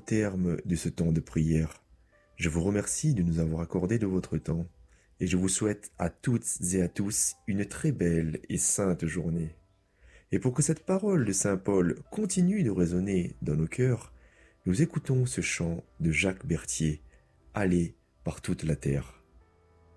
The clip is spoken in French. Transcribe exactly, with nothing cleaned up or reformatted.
terme de ce temps de prière. Je vous remercie de nous avoir accordé de votre temps et je vous souhaite à toutes et à tous une très belle et sainte journée. Et pour que cette parole de saint Paul continue de résonner dans nos cœurs, nous écoutons ce chant de Jacques Berthier, « Allez par toute la terre ».